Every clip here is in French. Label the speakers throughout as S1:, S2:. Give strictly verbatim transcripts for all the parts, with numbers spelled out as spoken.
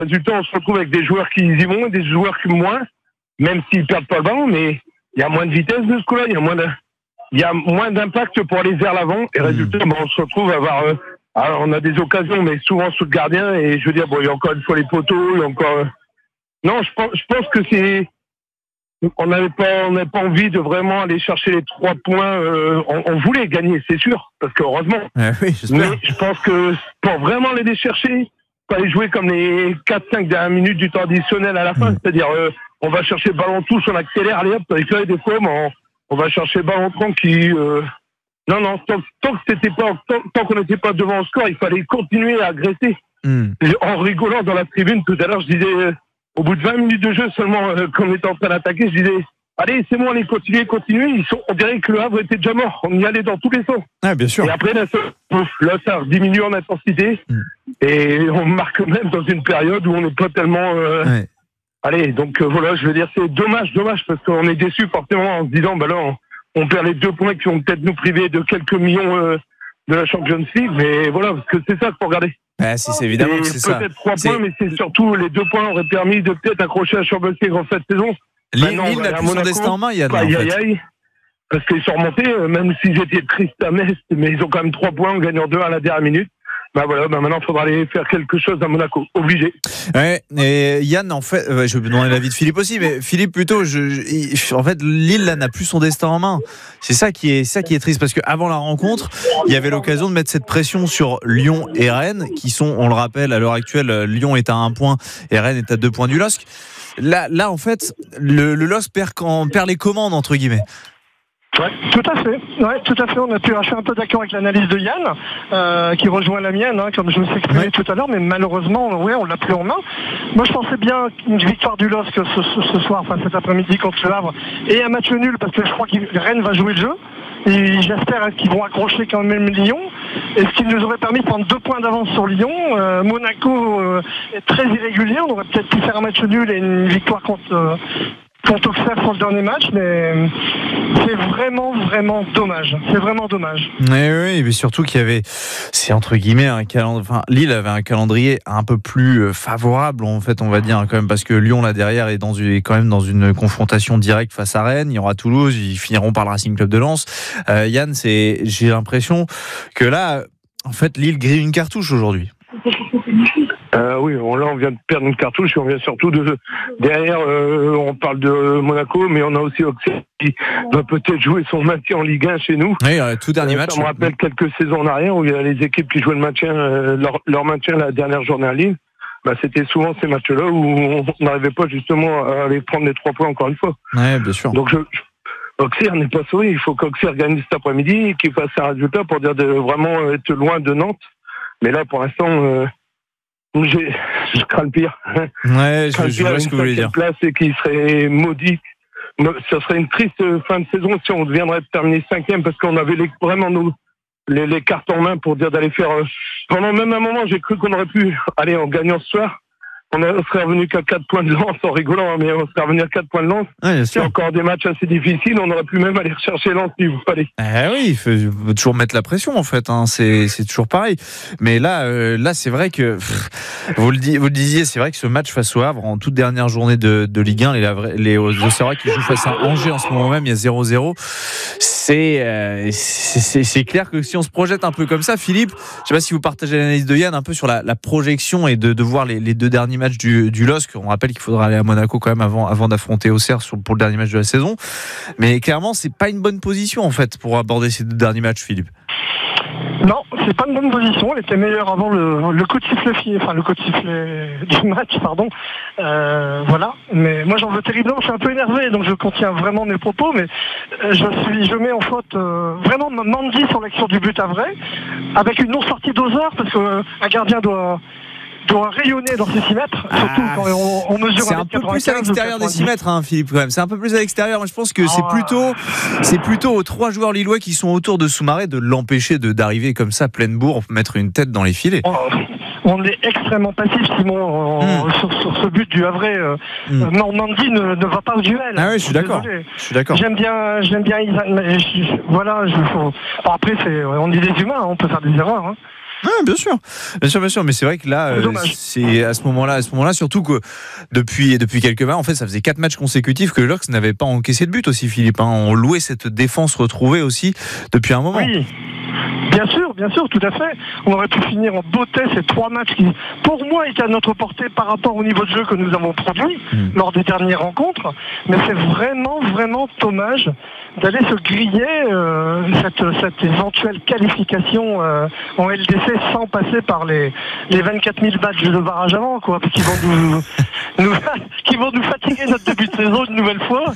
S1: résultat, on se retrouve avec des joueurs qui y vont et des joueurs qui moins, même s'ils perdent pas le ballon, mais il y a moins de vitesse de ce coup-là, il y a moins de, il y a moins d'impact pour aller vers l'avant, et résultat, ben, on se retrouve à avoir, euh, alors on a des occasions, mais souvent sous le gardien, et je veux dire, bon, il y a encore une fois les poteaux, il y a encore, euh... non, je pense, je pense que c'est, on n'avait pas, on n'avait pas envie de vraiment aller chercher les trois points, euh, on, on voulait gagner, c'est sûr, parce que heureusement,
S2: ah oui,
S1: mais je pense que pour vraiment aller chercher, il fallait jouer comme les quatre cinq dernières minutes du temps additionnel à la fin, mmh. c'est-à-dire, euh, on va chercher le ballon touche, on accélère, allez hop, et puis des fois, on, on va chercher le ballon tranquille. Euh... Non, non, tant, tant que c'était pas, tant, tant qu'on n'était pas devant le score, il fallait continuer à agresser. Mm. En rigolant dans la tribune tout à l'heure, je disais, euh, au bout de vingt minutes de jeu seulement, euh, quand on était en train d'attaquer, je disais, allez, c'est bon, allez, continuez, continuez. Ils sont, on dirait que le Havre était déjà mort. On y allait dans tous les sens.
S2: Ah, bien sûr.
S1: Et après, là, ça, là, ça diminue en intensité. Mm. Et on marque même dans une période où on n'est pas tellement. Euh, ouais. Allez, donc euh, voilà, je veux dire, c'est dommage, dommage, parce qu'on est déçu forcément en se disant, bah là, on, on perd les deux points qui vont peut-être nous priver de quelques millions euh, de la Champions League, mais voilà, parce que c'est ça qu'il faut regarder.
S2: Ah, si, c'est évidemment que c'est ça.
S1: Peut-être trois
S2: c'est...
S1: points, mais c'est surtout les deux points auraient permis de peut-être accrocher la Champions League en cette saison.
S2: Lille n'a plus son destin en main, Yann.
S1: Aïe, aïe, aïe. Parce qu'ils sont remontés, euh, même s'ils étaient tristes à Metz, mais ils ont quand même trois points en gagnant deux à la dernière minute. Bah voilà, bah maintenant il faudra aller faire quelque chose à Monaco, obligé.
S2: Ouais, et Yann, en fait, euh, je vais demander l'avis de Philippe aussi, mais Philippe plutôt, je, je, en fait, Lille là n'a plus son destin en main. C'est ça qui est, ça qui est triste, parce que avant la rencontre, il y avait l'occasion de mettre cette pression sur Lyon et Rennes, qui sont, on le rappelle, à l'heure actuelle, Lyon est à un point et Rennes est à deux points du L O S C. Là, là, en fait, le, le L O S C perd, quand, perd les commandes entre guillemets.
S3: Ouais, tout à fait. Ouais, tout à fait. On a pu, je suis un peu d'accord avec l'analyse de Yann, euh, qui rejoint la mienne, hein, comme je me suis exprimé ouais. tout à l'heure, mais malheureusement, ouais, on l'a plus en main. Moi, je pensais bien une victoire du L O S C ce, ce, ce soir, enfin cet après-midi contre le Havre, et un match nul, parce que je crois que Rennes va jouer le jeu. Et j'espère qu'ils vont accrocher quand même Lyon, et ce qui nous aurait permis de prendre deux points d'avance sur Lyon. Euh, Monaco euh, est très irrégulier, on aurait peut-être pu faire un match nul et une victoire contre... Euh, contre Auxerre sur le dernier match, mais c'est vraiment, vraiment dommage. C'est vraiment dommage.
S2: Oui, oui, mais surtout qu'il y avait, c'est entre guillemets un calendrier. Enfin, Lille avait un calendrier un peu plus favorable, en fait, on va dire quand même, parce que Lyon là derrière est dans une, est quand même dans une confrontation directe face à Rennes. Il y aura Toulouse, ils finiront par le Racing Club de Lens. Euh, Yann, c'est, j'ai l'impression que là, en fait, Lille grille une cartouche aujourd'hui.
S1: Euh, oui, on, là on vient de perdre une cartouche et on vient surtout de derrière. Euh, on parle de Monaco, mais on a aussi Auxerre qui va peut-être jouer son maintien en Ligue un chez nous.
S2: Oui, euh, tout dernier euh, match.
S1: Ça me rappelle quelques saisons en arrière où il y a les équipes qui jouaient le maintien, euh, leur, leur maintien la dernière journée en ligne. Bah, c'était souvent ces matchs-là où on n'arrivait pas justement à aller prendre les trois points encore une fois.
S2: Oui, bien sûr.
S1: Donc je, je, Auxerre n'est pas sauvé. Il faut qu'Auxerre gagne cet après-midi et qu'il fasse un résultat pour dire de vraiment être loin de Nantes. Mais là, pour l'instant. Euh, J'ai, je crains le pire.
S2: Ouais, je, je vois ce que vous voulez dire.
S1: Place et qui serait maudit. Ce serait une triste fin de saison si on deviendrait terminer cinquième parce qu'on avait les, vraiment nos, les, les cartes en main pour dire d'aller faire. Pendant même un moment, j'ai cru qu'on aurait pu aller en gagnant ce soir. On, a, on serait revenu qu'à quatre points de lance en rigolant, mais on serait revenu à quatre points de lance.
S2: Ouais,
S1: c'est encore des matchs assez difficiles. On aurait pu même aller rechercher Lens si vous fallait.
S2: Eh oui, il faut, il faut toujours mettre la pression en fait. Hein. C'est, c'est toujours pareil. Mais là, euh, là, c'est vrai que pff, vous le dis, vous le disiez, c'est vrai que ce match face au Havre en toute dernière journée de, de Ligue un, les, les Auxerrois qui jouent face à Angers en ce moment même, il y a zéro zéro. C'est, euh, c'est, c'est, c'est clair que si on se projette un peu comme ça, Philippe, je ne sais pas si vous partagez l'analyse de Yann un peu sur la, la projection et de, de voir les, les deux derniers matchs du, du L O S C. On rappelle qu'il faudra aller à Monaco quand même avant, avant d'affronter Auxerre sur, pour le dernier match de la saison. Mais clairement, c'est pas une bonne position en fait pour aborder ces deux derniers matchs, Philippe.
S3: Non, c'est pas une bonne position. Elle était meilleure avant le, le coup de sifflet, enfin le coup de sifflet du match, pardon. Euh, voilà. Mais moi, j'en veux terriblement. Je suis un peu énervé, donc je contiens vraiment mes propos. Mais je suis, je mets en faute euh, vraiment Mandy sur l'action du but à vrai, avec une non sortie d'Ozer, parce qu'un euh, gardien doit. doit rayonner dans ces six mètres, ah, surtout quand on, on mesure
S2: c'est un peu plus à l'extérieur des six mètres, hein, Philippe, quand même. C'est un peu plus à l'extérieur. Moi, je pense que c'est plutôt, c'est plutôt aux trois joueurs lillois qui sont autour de Soumaré de l'empêcher de, d'arriver comme ça, pleine bourre, mettre une tête dans les filets.
S3: Oh, on est extrêmement passif, Simon, en, mmh. sur, sur ce but du Havre. Euh, mmh. Normandie ne, ne va pas au duel.
S2: Ah oui, je suis d'accord. Je suis d'accord.
S3: J'aime bien, j'aime bien. Mais je, voilà, je, faut, bon, après, c'est, on est des humains, on peut faire des erreurs. Hein.
S2: Ah, bien sûr, bien sûr, bien sûr. Mais c'est vrai que là, euh, c'est à ce moment-là, à ce moment-là, surtout que depuis depuis quelques matchs, en fait, ça faisait quatre matchs consécutifs que l'Ox n'avait pas encaissé de but aussi, Philippe. Hein. On louait cette défense retrouvée aussi depuis un moment.
S3: Oui. Bien sûr, bien sûr, tout à fait. On aurait pu finir en beauté ces trois matchs qui, pour moi, étaient à notre portée par rapport au niveau de jeu que nous avons produit mmh. lors des dernières rencontres. Mais c'est vraiment, vraiment dommage d'aller se griller euh, cette, cette éventuelle qualification euh, en L D C sans passer par les, les vingt-quatre mille badges de barrage avant, quoi, qui vont nous, nous, qui vont nous fatiguer notre début de saison une nouvelle fois.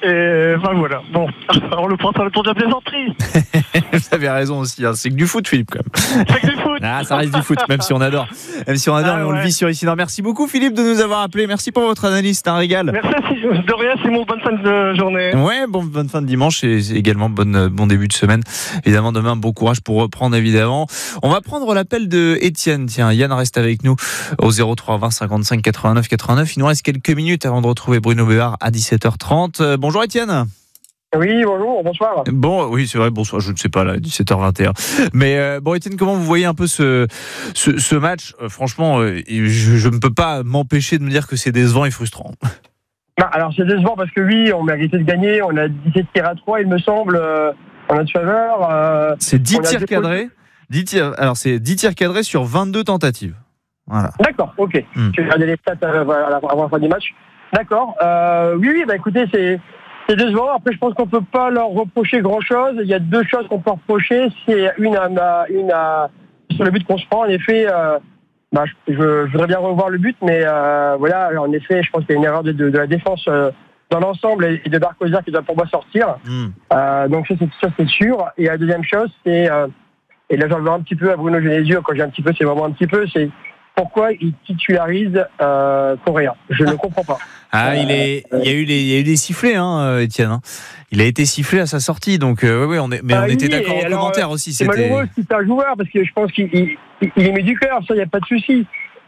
S3: Et enfin voilà. Bon, on le prend sur le tour de la plaisanterie.
S2: Vous avez raison aussi. Hein. C'est que du foot, Philippe, quand même.
S3: C'est que du foot.
S2: Ah, ça reste du foot, même si on adore. Même si on adore ah, et on ouais. le vit sur ici. Non, merci beaucoup, Philippe, de nous avoir appelé. Merci pour votre analyse, c'est un régal.
S3: Merci, de rien, c'est mon bonne fin de journée.
S2: Ouais, bon, bonne fin de dimanche et également bonne, bon début de semaine. Évidemment, demain, bon courage pour reprendre, évidemment. On va prendre l'appel de Étienne. Tiens, Yann reste avec nous au zéro trois vingt cinquante-cinq quatre-vingt-neuf quatre-vingt-neuf. Il nous reste quelques minutes avant de retrouver Bruno Béard à dix-sept heures trente. Bonjour, Étienne.
S4: Oui, bonjour, bonsoir.
S2: Bon, oui, c'est vrai, bonsoir, je ne sais pas, là, dix-sept heures vingt et un. Mais euh, bon, Étienne, comment vous voyez un peu ce, ce, ce match euh, Franchement, euh, je, je ne peux pas m'empêcher de me dire que c'est décevant et frustrant.
S4: Bah, alors, c'est décevant parce que oui, on méritait de gagner. On a dix-sept tirs à trois, il me semble, euh, en notre faveur. Euh,
S2: c'est dix tirs cadrés dix tirs, alors, c'est dix tirs cadrés sur vingt-deux tentatives. Voilà.
S4: D'accord, ok.
S2: Hmm.
S4: Je vais regarder les stats euh, avant la fin du match. D'accord. Euh, oui, oui, bah écoutez, c'est... C'est décevant. Après, je pense qu'on peut pas leur reprocher grand-chose. Il y a deux choses qu'on peut reprocher. C'est une à, une à sur le but qu'on se prend. En effet, euh, bah, je, je, je voudrais bien revoir le but, mais euh, voilà. En effet, je pense qu'il y a une erreur de, de, de la défense euh, dans l'ensemble et de Barcosa qui doit pour moi sortir. Mm. Euh, donc ça c'est, ça, c'est sûr. Et la deuxième chose, c'est euh, et là j'en veux un petit peu à Bruno Genesio. Quand j'ai un petit peu, c'est vraiment un petit peu. C'est pourquoi il titularise euh, Correa. Je ne comprends pas.
S2: Ah, il est, il y a eu les, il y a eu des sifflets, hein, Étienne. Hein. Il a été sifflé à sa sortie, donc euh, oui, oui, on est, mais ah, on oui, était d'accord en alors, commentaire aussi.
S4: C'est
S2: c'était...
S4: malheureux si c'est un joueur parce que je pense qu'il il, il est mis du cœur, ça, il n'y a pas de souci.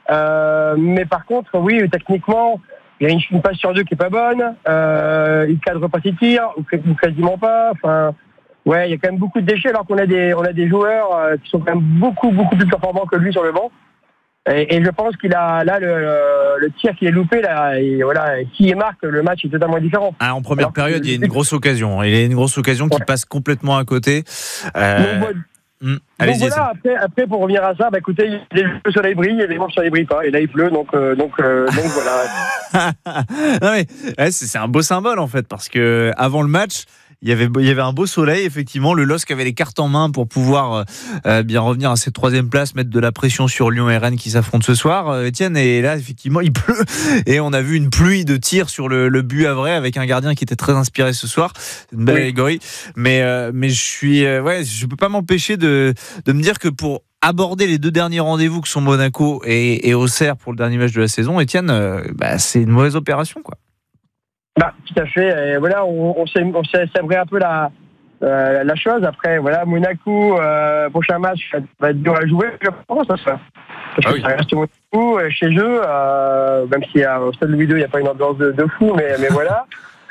S4: Euh, mais par contre, oui, techniquement, il y a une, une passe sur deux qui est pas bonne. Euh, il cadre pas ses tirs ou, ou quasiment pas. Enfin, ouais, il y a quand même beaucoup de déchets alors qu'on a des, on a des joueurs euh, qui sont quand même beaucoup, beaucoup plus performants que lui sur le banc. Et, et je pense qu'il a là le, le, le tir qui est loupé là et voilà, s'il marque, le match est totalement différent.
S2: Ah, en première Alors, période, il y a une grosse occasion. Il y a une grosse occasion qui ouais. passe complètement à côté. Euh...
S4: Donc, hum, donc voilà. Après, après, pour revenir à ça, bah écoutez, le soleil brille, et les vents, le soleil brille pas, et là il pleut, donc euh, donc euh, donc voilà.
S2: Non mais ouais, c'est, c'est un beau symbole en fait parce que avant le match. Il y, avait, il y avait un beau soleil, effectivement. Le L O S C avait les cartes en main pour pouvoir euh, bien revenir à cette troisième place, mettre de la pression sur Lyon et Rennes qui s'affrontent ce soir, euh, Étienne. Et là, effectivement, il pleut. Et on a vu une pluie de tirs sur le, le but havrais avec un gardien qui était très inspiré ce soir. C'est une belle oui. allégorie. Mais, euh, mais je suis, euh, ouais, je peux pas m'empêcher de, de me dire que pour aborder les deux derniers rendez-vous que sont Monaco et, et Auxerre pour le dernier match de la saison, Étienne, euh, bah, c'est une mauvaise opération, quoi.
S4: Bah, tout à fait. Et voilà, on, on, s'est, on s'est sabré un peu la, euh, la chose. Après, voilà, Monaco, euh, prochain match, va être dur à jouer. Je pense ça se fait. Parce ah que oui. Ça reste Monaco chez eux, euh, même si euh, au Stade Louis deux, il n'y a pas une ambiance de, de fou, mais, mais voilà.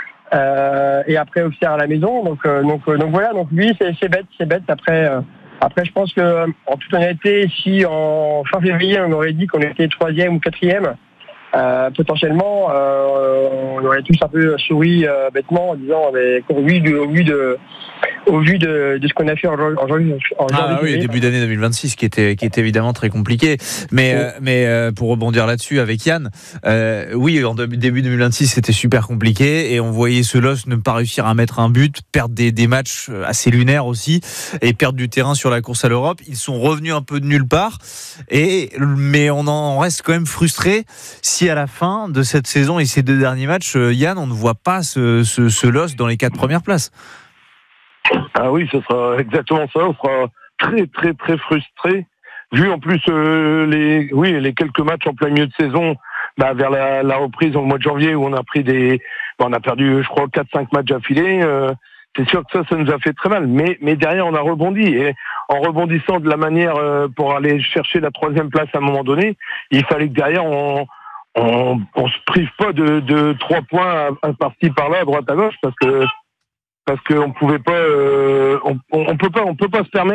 S4: Euh, et après, Auxerre à la maison. Donc, euh, donc, euh, donc voilà. Donc lui, c'est, c'est bête, c'est bête. Après, euh, après, je pense que, en toute honnêteté, si en fin février, on aurait dit qu'on était troisième ou quatrième. Euh, potentiellement, euh, on aurait tous un peu souri euh, bêtement en disant, mais au vu de, au vu de, au vu de, de ce qu'on a fait en janvier. En
S2: ah oui, début d'année deux mille vingt-six, qui était, qui était évidemment très compliqué. Mais, oui. euh, mais euh, pour rebondir là-dessus avec Yann, euh, oui, en début deux mille vingt-six, c'était super compliqué et on voyait ce L O S ne pas réussir à mettre un but, perdre des, des matchs assez lunaires aussi et perdre du terrain sur la course à l'Europe. Ils sont revenus un peu de nulle part, et mais on en reste quand même frustré. Si à la fin de cette saison et ces deux derniers matchs, Yann, on ne voit pas ce, ce, ce L O S dans les quatre premières places.
S1: Ah oui, ce sera exactement ça. On sera très très très frustré. Vu en plus euh, les oui les quelques matchs en plein milieu de saison, bah, vers la, la reprise au mois de janvier où on a pris des, bah, on a perdu je crois quatre cinq matchs affilés. Euh, c'est sûr que ça, ça nous a fait très mal. Mais mais derrière on a rebondi et en rebondissant de la manière euh, pour aller chercher la troisième place à un moment donné, il fallait que derrière on on, on se prive pas de, de trois points à, à par-ci par-là, à droite à gauche, parce que parce qu'on pouvait pas, euh, on, on peut pas, on peut pas se permettre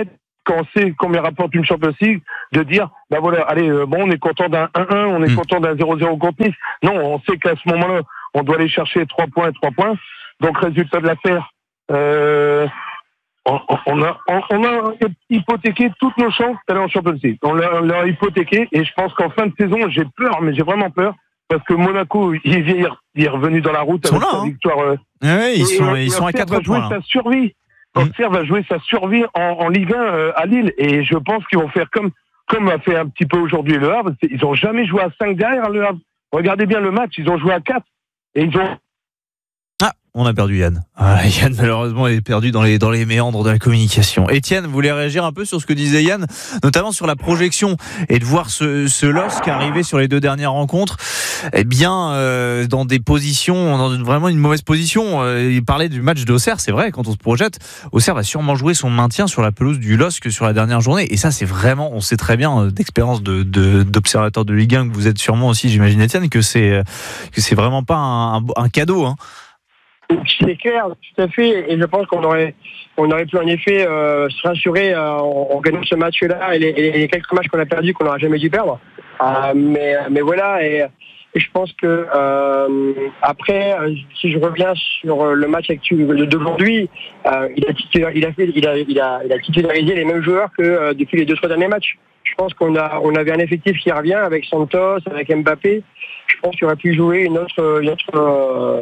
S1: quand on sait combien rapporte une Champions League, de dire, bah voilà, allez, euh, bon, on est content d'un un un, on est mmh. content d'un zéro zéro contre Nice. Non, on sait qu'à ce moment-là, on doit aller chercher trois points et trois points. Donc, résultat de l'affaire, euh, on, on, a, on, on a hypothéqué toutes nos chances d'aller en Champions League. On l'a, on l'a hypothéqué, et je pense qu'en fin de saison, j'ai peur, mais j'ai vraiment peur, parce que Monaco, il est, il est revenu dans la route avec sa victoire. Euh,
S2: ouais, ils
S1: et,
S2: sont,
S1: et,
S2: ils sont à quatre points.
S1: Sa survie. Auxerre va jouer sa survie en, en Ligue un euh, à Lille, et je pense qu'ils vont faire comme comme a fait un petit peu aujourd'hui le Havre. Ils n'ont jamais joué à cinq derrière le Havre. Regardez bien le match, ils ont joué à quatre, et ils ont...
S2: Ah, on a perdu Yann. Ah, Yann, malheureusement, est perdu dans les, dans les méandres de la communication. Étienne, vous voulez réagir un peu sur ce que disait Yann, notamment sur la projection, et de voir ce, ce L O S C arriver sur les deux dernières rencontres, eh bien, euh, dans des positions, dans une, vraiment une mauvaise position. Euh, il parlait du match d'Auxerre, c'est vrai, quand on se projette, Auxerre va sûrement jouer son maintien sur la pelouse du L O S C sur la dernière journée, et ça, c'est vraiment, on sait très bien, d'expérience de, de, d'observateur de Ligue un, que vous êtes sûrement aussi, j'imagine, Étienne, que c'est, que c'est vraiment pas un, un, un cadeau, hein.
S4: C'est clair, tout à fait, et je pense qu'on aurait, on aurait pu en effet euh, se rassurer euh, en, en gagnant ce match-là et les, et les quelques matchs qu'on a perdus qu'on n'aurait jamais dû perdre. Euh, mais, mais voilà, et, et je pense que euh, après, si je reviens sur le match actuel d'aujourd'hui, euh, il, a titulaire, il, a fait, il, a, il, a, il a titularisé les mêmes joueurs que euh, depuis les deux trois derniers matchs. Je pense qu'on a, on avait un effectif qui revient avec Santos, avec Mbappé. Je pense qu'il aurait pu jouer une autre, une autre euh,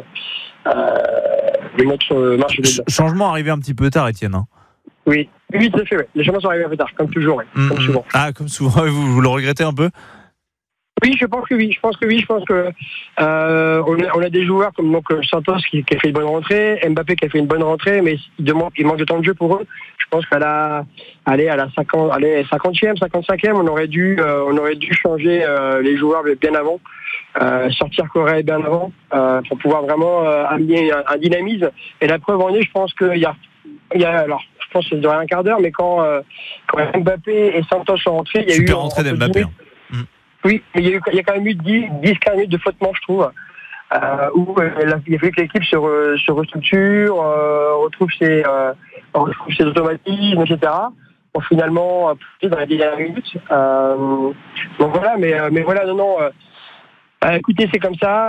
S4: Euh, une autre marche de
S2: Ch- Changement arrivé un petit peu tard, Étienne. Hein.
S4: Oui, oui, tout à fait. Ouais. Les changements sont arrivés un peu tard, comme toujours, ouais.
S2: mmh,
S4: comme souvent.
S2: Ah, comme souvent. Vous, vous le regrettez un peu?
S4: Oui, je pense que oui. Je pense que oui. Je pense que euh, on, a, on a des joueurs comme donc Santos qui, qui a fait une bonne rentrée, Mbappé qui a fait une bonne rentrée, mais il, demande, il manque de temps de jeu pour eux. Je pense qu'à la, allez, à la cinquante, allez, cinquantième, cinquante-cinquième, on aurait dû, euh, on aurait dû changer euh, les joueurs bien avant, euh, sortir Correa bien avant, euh, pour pouvoir vraiment euh, amener un, un dynamisme. Et la preuve en est, je pense qu'il y a, il y a, alors, je pense que ça durait un quart d'heure, mais quand, euh, quand Mbappé et Santos sont rentrés, il y a
S2: Super
S4: eu
S2: rentrée d'Mbappé.
S4: Oui, mais il y a, eu, il y a quand même eu dix à quinze minutes de flottement, je trouve, euh, où euh, il a fallu que l'équipe se, re, se restructure, euh, retrouve, ses, euh, retrouve ses automatismes, et cetera. Pour finalement, euh, dans les dix dernières minutes. Euh, donc voilà, mais, mais voilà, non, non. Euh, euh, écoutez, c'est comme ça.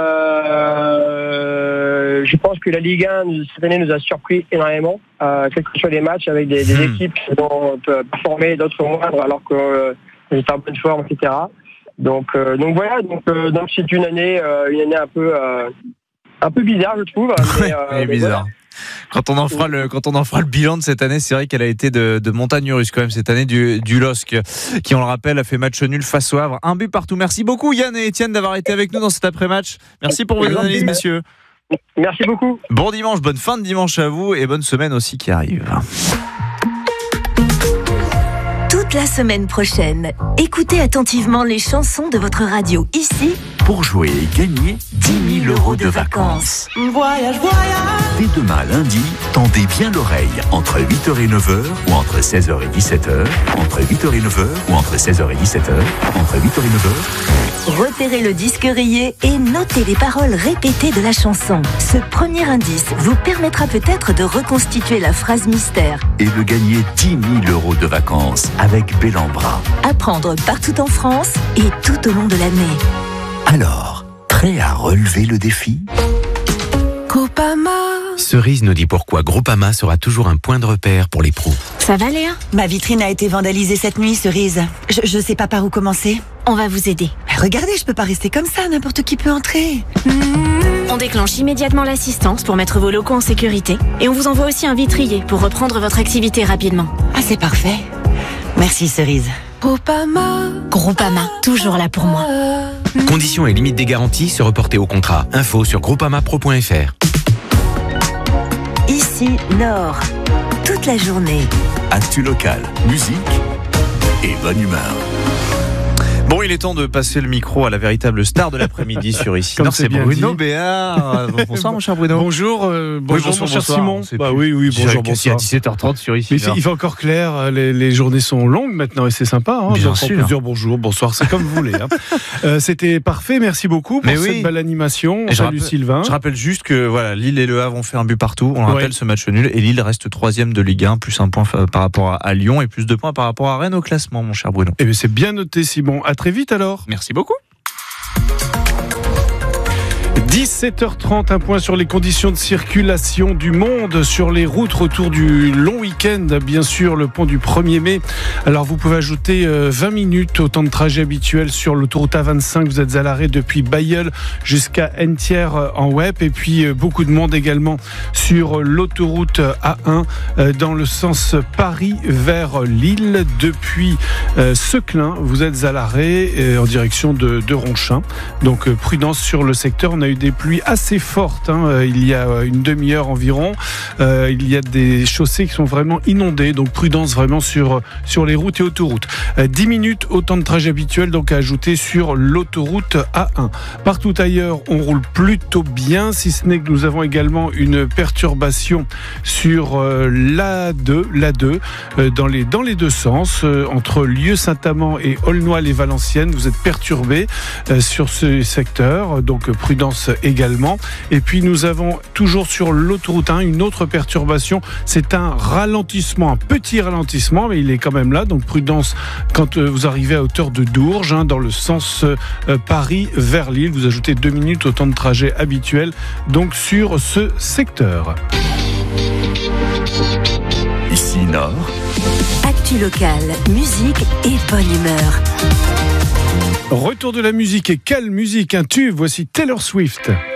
S4: Euh, je pense que la Ligue un, cette année, nous a surpris énormément, euh, quels que soient les matchs, avec des, des équipes qui vont performer, d'autres moindres, alors que euh, j'étais en bonne forme, et cetera. Donc, euh, donc voilà, donc, euh, donc c'est une année, euh, une année un peu, euh, un peu bizarre, je trouve. Mais, euh,
S2: ouais, bizarre. Voilà. Quand on en fera le, quand on en fera le bilan de cette année, c'est vrai qu'elle a été de, de montagne russe quand même cette année du, du L O S C, qui on le rappelle a fait match nul face au Havre, un but partout. Merci beaucoup Yann et Étienne d'avoir été avec nous dans cet après-match. Merci pour vos analyses, messieurs.
S4: Merci beaucoup.
S2: Bon dimanche, bonne fin de dimanche à vous et bonne semaine aussi qui arrive.
S5: Toute la semaine prochaine, écoutez attentivement les chansons de votre radio ici
S6: pour jouer et gagner dix mille euros de vacances.
S5: Voyage, voyage.
S6: Dès demain lundi, tendez bien l'oreille entre huit heures et neuf heures ou entre seize heures et dix-sept heures, entre huit heures et neuf heures ou entre seize heures et dix-sept heures, entre huit heures et neuf heures.
S5: Repérez le disque rayé et notez les paroles répétées de la chanson. Ce premier indice vous permettra peut-être de reconstituer la phrase mystère
S6: et de gagner dix mille euros de vacances avec Bellambra.
S5: À prendre partout en France et tout au long de l'année.
S6: Alors, prêt à relever le défi ?
S5: Groupama.
S7: Cerise nous dit pourquoi Groupama sera toujours un point de repère pour les pros.
S8: Ça va Léa ?
S9: Ma vitrine a été vandalisée cette nuit, Cerise. Je, je sais pas par où commencer.
S8: On va vous aider.
S9: Regardez, je peux pas rester comme ça, n'importe qui peut entrer.
S8: On décllenche immédiatement l'assistance pour mettre vos locaux en sécurité et on vous envoie aussi un vitrier pour reprendre votre activité rapidement.
S9: Ah, c'est parfait. Merci Cerise.
S8: Groupama. Groupama, toujours là pour moi.
S7: Conditions et limites des garanties se reporter au contrat. Info sur groupamapro point f r.
S5: Ici, Nord. Toute la journée.
S6: Actu local, musique et bonne humeur.
S2: Bon, il est temps de passer le micro à la véritable star de l'après-midi sur ici. Non, c'est Bruno dit. Béard. Bonsoir, mon cher Bruno.
S10: Bonjour, euh, bonjour, oui, bonjour, mon cher bonsoir. Simon.
S2: Bah oui, oui, bonjour, bonsoir. À dix-sept heures trente sur ici.
S10: Mais il fait encore clair, les, les journées sont longues maintenant et c'est sympa. Hein,
S2: Bien sûr.
S10: On peut dire bonjour, bonsoir, c'est comme vous voulez. Hein. euh, c'était parfait, merci beaucoup pour
S2: Mais
S10: cette
S2: oui.
S10: belle animation.
S2: Et
S10: Salut
S2: je
S10: Sylvain.
S2: Je rappelle juste que voilà, Lille et Le Havre ont fait un but partout. On le rappelle,
S10: ouais.
S2: ce match nul. Et Lille reste troisième de Ligue un, plus un point par rapport à Lyon et plus deux points par rapport à Rennes au classement, mon cher Bruno.
S10: Eh bien, c'est bien noté, Simon. À très vite alors.
S2: Merci beaucoup.
S10: dix-sept heures trente, un point sur les conditions de circulation du monde sur les routes retour du long week-end, bien sûr, le pont du premier mai. Alors vous pouvez ajouter vingt minutes au temps de trajet habituel sur l'autoroute A vingt-cinq. Vous êtes à l'arrêt depuis Bailleul jusqu'à Entières en Web. Et puis beaucoup de monde également sur l'autoroute A un dans le sens Paris vers Lille. Depuis Seclin, vous êtes à l'arrêt en direction de, de Ronchin. Donc prudence sur le secteur. On a eu des pluies assez fortes hein, il y a une demi-heure environ. Euh, il y a des chaussées qui sont vraiment inondées, donc prudence vraiment sur, sur les routes et autoroutes. Euh, dix minutes au temps de trajet habituel donc à ajouter sur l'autoroute A un. Partout ailleurs, on roule plutôt bien, si ce n'est que nous avons également une perturbation sur euh, l'A deux, l'A deux euh, dans, les, dans les deux sens, euh, entre Lieu-Saint-Amand et Aulnois-les-Valenciennes. Vous êtes perturbés euh, sur ce secteur, donc prudence également. Et puis nous avons toujours sur l'autoroute un une autre perturbation. C'est un ralentissement, un petit ralentissement, mais il est quand même là. Donc prudence quand vous arrivez à hauteur de Dourges, hein, dans le sens euh, Paris vers Lille. Vous ajoutez deux minutes au temps de trajet habituel, donc sur ce secteur.
S6: Ici Nord.
S5: Actu locale, musique et bonne humeur.
S10: Retour de la musique, et quelle musique, un tube, voici Taylor Swift.